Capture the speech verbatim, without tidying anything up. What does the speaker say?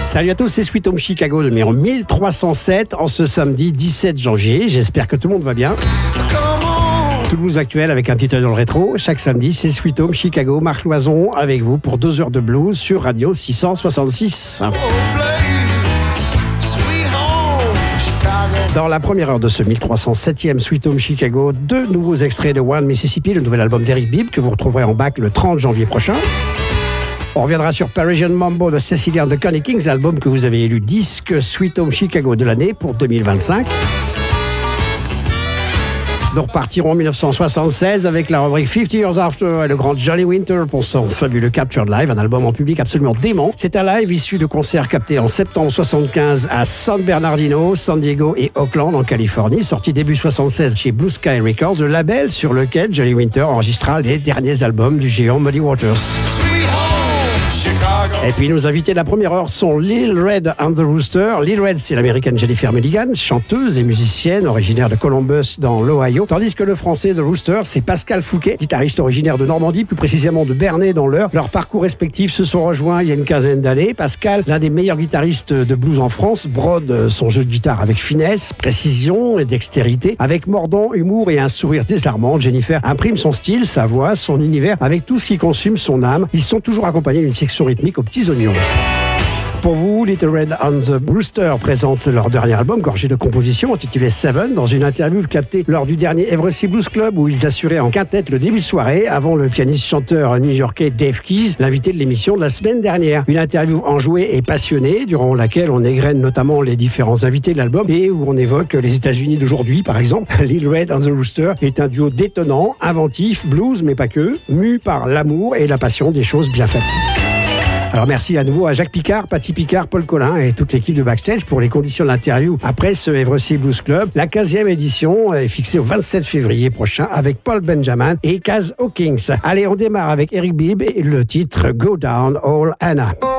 Salut à tous, c'est Sweet Home Chicago numéro mille trois cent sept en ce samedi dix-sept janvier. J'espère que tout le monde va bien. Tout le blues actuel avec un petit œil dans le rétro. Chaque samedi, c'est Sweet Home Chicago, Marc Loison avec vous pour deux heures de blues sur Radio six cent soixante-six. Dans la première heure de ce mille trois cent septième Sweet Home Chicago, deux nouveaux extraits de Wild Mississippi, le nouvel album d'Eric Bibb que vous retrouverez en bac le trente janvier prochain. On reviendra sur Parisian Mambo de Cecilia and the Connie Kings, album que vous avez élu disque Sweet Home Chicago de l'année pour deux mille vingt-cinq. Nous repartirons en dix-neuf cent soixante-seize avec la rubrique cinquante Years After et le grand Johnny Winter pour son fabuleux Captured Live, un album en public absolument dément. C'est un live issu de concerts captés en septembre soixante-quinze à San Bernardino, San Diego et Oakland en Californie, sorti début soixante-seize chez Blue Sky Records, le label sur lequel Johnny Winter enregistra les derniers albums du géant Muddy Waters. Et puis nos invités de la première heure sont Lil Red and the Rooster. Lil Red, c'est l'américaine Jennifer Mulligan, chanteuse et musicienne originaire de Columbus dans l'Ohio, tandis que le français The Rooster, c'est Pascal Fouquet, guitariste originaire de Normandie, plus précisément de Bernay dans l'Eure. Leurs parcours respectifs se sont rejoints il y a une quinzaine d'années. Pascal, l'un des meilleurs guitaristes de blues en France, brode son jeu de guitare avec finesse, précision et dextérité, avec mordant, humour et un sourire désarmant. Jennifer imprime son style, sa voix, son univers, avec tout ce qui consume son âme. Ils sont toujours accompagnés d'une section rythmique aux petits oignons. Pour vous, Little Red and the Rooster présente leur dernier album, gorgé de compositions, intitulé Seven, dans une interview captée lors du dernier Eversea Blues Club où ils assuraient en quintette le début de soirée avant le pianiste-chanteur new-yorkais Dave Keys, l'invité de l'émission de la semaine dernière. Une interview enjouée et passionnée, durant laquelle on égrène notamment les différents invités de l'album et où on évoque les États-Unis d'aujourd'hui, par exemple. Little Red and the Rooster est un duo détonnant, inventif, blues mais pas que, mu par l'amour et la passion des choses bien faites. Alors merci à nouveau à Jacques Picard, Patty Picard, Paul Collin et toute l'équipe de Backstage pour les conditions de l'interview après ce Eversea Blues Club. La quinzième édition est fixée au vingt-sept février prochain avec Paul Benjamin et Kaz Hawkins. Allez, on démarre avec Eric Bibb et le titre Go Down All Anna.